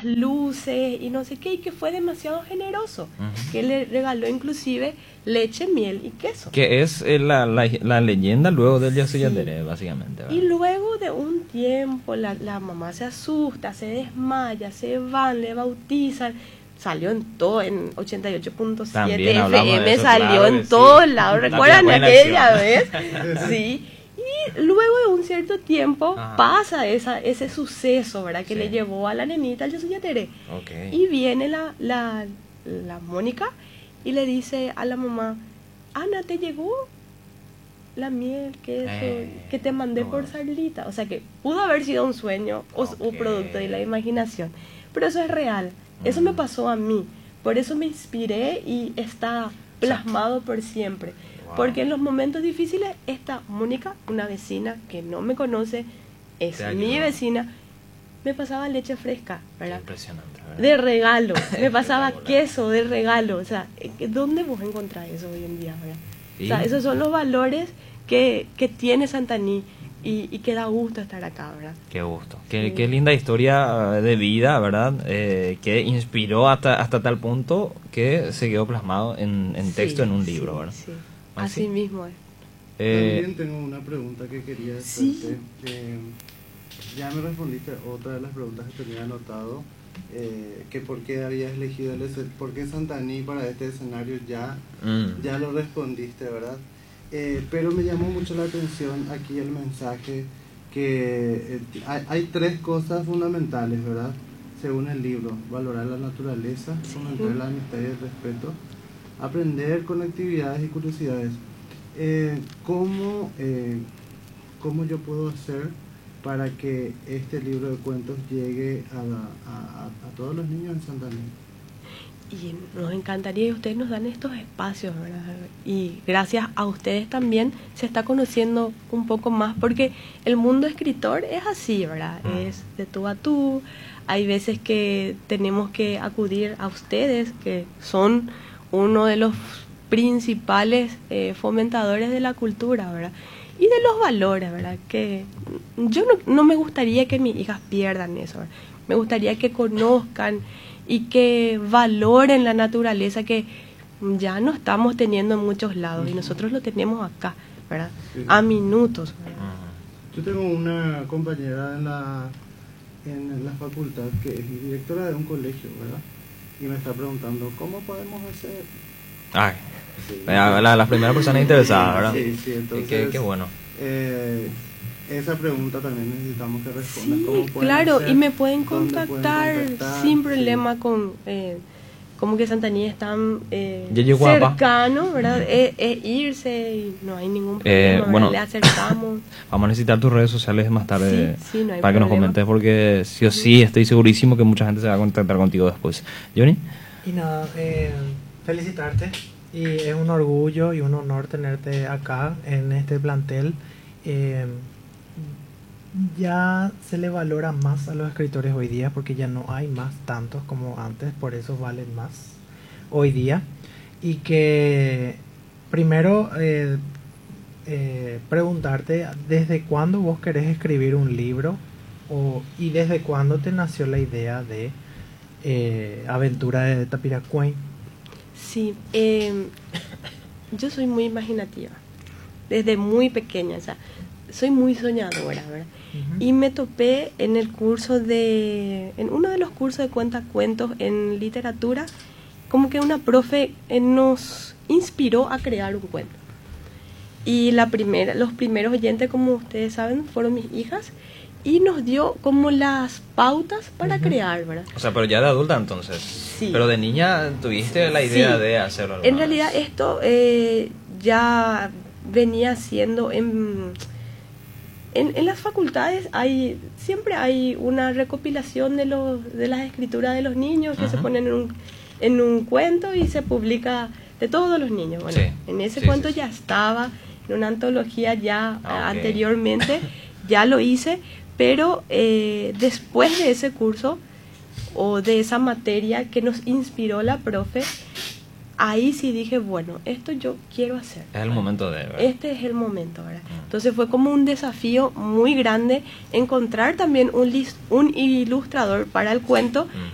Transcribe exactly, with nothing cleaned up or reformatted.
luces y no sé qué, y que fue demasiado generoso, uh-huh. que le regaló inclusive leche, miel y queso. Que es eh, la, la, la leyenda luego del Yesu Yandere, sí. básicamente, ¿verdad? Y luego de un tiempo la, la mamá se asusta, se desmaya, se van, le bautizan. Salió en todo, en ochenta y ocho punto siete F M, salió claro en todos sí. lados. ¿Recuerdan aquella vez? Sí. Y luego de un cierto tiempo Ajá. pasa esa, ese suceso, ¿verdad? Que sí. le llevó a la nenita al Yesu Yandere. Okay. Y viene la, la, la Mónica y le dice a la mamá, Ana, ¿te llegó la miel, queso, eh, que te mandé no. por Sarlita? O sea que pudo haber sido un sueño o okay. un producto de la imaginación. Pero eso es real. Eso me pasó a mí, por eso me inspiré y está plasmado por siempre. Wow. Porque en los momentos difíciles, esta Mónica, una vecina que no me conoce, es mi vecina, me pasaba leche fresca, ¿verdad? Impresionante, ¿verdad? De regalo, me pasaba queso de regalo. O sea, ¿dónde vos encontrás eso hoy en día, verdad? ¿Sí? O sea, esos son los valores que, que tiene Santaní. Y, y que da gusto estar acá, ¿verdad? Qué gusto. Qué, sí. qué linda historia de vida, ¿verdad? Eh, que inspiró hasta hasta tal punto que se quedó plasmado en, en texto sí, en un libro, sí, ¿verdad? Sí, así, así mismo es. Eh, También tengo una pregunta que quería hacerte. Sí. Eh, ya me respondiste otra de las preguntas que tenía anotado, eh, que por qué habías elegido el por qué Santaní para este escenario, ya, mm. ya lo respondiste, ¿verdad? Eh, pero me llamó mucho la atención aquí el mensaje que eh, hay, hay tres cosas fundamentales, ¿verdad? Según el libro: valorar la naturaleza, fomentar sí. la amistad y el respeto, aprender con actividades y curiosidades. Eh, ¿cómo, eh, ¿Cómo yo puedo hacer para que este libro de cuentos llegue a, la, a, a, a todos los niños en Santaní? Y nos encantaría que ustedes nos dan estos espacios, ¿verdad? Y gracias a ustedes también se está conociendo un poco más, porque el mundo escritor es así, ¿verdad? Es de tú a tú. Hay veces que tenemos que acudir a ustedes, que son uno de los principales eh, fomentadores de la cultura, ¿verdad? Y de los valores, ¿verdad? Que yo no, no me gustaría que mis hijas pierdan eso, ¿verdad? Me gustaría que conozcan y que valoren la naturaleza que ya no estamos teniendo en muchos lados, y nosotros lo tenemos acá, ¿verdad? Sí. A minutos, ¿verdad? Yo tengo una compañera en la, en la facultad que es directora de un colegio, ¿verdad? Y me está preguntando, ¿cómo podemos hacer? Ay, sí. la, la, la primera persona interesada, ¿verdad? Sí, sí, entonces... Qué, qué bueno. Eh, esa pregunta también necesitamos que respondas. Sí, ¿Cómo pueden claro, hacer? Y me pueden contactar, pueden contactar? sin problema, sí. con eh, como que Santaní es tan eh, cercano, ¿verdad? Mm. Es, es irse y no hay ningún problema, eh, bueno, le acercamos. Vamos a necesitar tus redes sociales más tarde, sí, sí, no hay para que problema. nos comentes, porque sí o sí estoy segurísimo que mucha gente se va a contactar contigo después. ¿Johnny? Y nada, eh, felicitarte, y es un orgullo y un honor tenerte acá en este plantel. Eh, ya se le valora más a los escritores hoy día, porque ya no hay más tantos como antes, por eso valen más hoy día. Y que primero eh, eh, preguntarte, ¿desde cuándo vos querés escribir un libro? O, ¿y desde cuándo te nació la idea de eh, Aventura de Tapiracuay? Sí, eh, yo soy muy imaginativa, desde muy pequeña, o sea, soy muy soñadora, ¿verdad? Uh-huh. Y me topé en el curso de, en uno de los cursos de cuentacuentos en literatura, como que una profe eh, nos inspiró a crear un cuento. Y la primera, los primeros oyentes, como ustedes saben, fueron mis hijas, y nos dio como las pautas para uh-huh. crear, ¿verdad? O sea, pero ya de adulta entonces. Sí. Pero de niña tuviste la idea sí. de hacerlo. En realidad vez? esto eh, ya venía siendo en... En, en las facultades hay siempre hay una recopilación de los de las escrituras de los niños que uh-huh. se ponen en un, en un cuento y se publica de todos los niños. Bueno, sí. en ese sí, cuento sí, sí. ya estaba, en una antología ya okay. anteriormente, ya lo hice, pero eh, después de ese curso o de esa materia que nos inspiró la profe, ahí sí dije, bueno, esto yo quiero hacer. Es el momento de, ¿verdad? Este es el momento, ¿verdad? Mm. Entonces fue como un desafío muy grande encontrar también un, lis- un ilustrador para el cuento mm.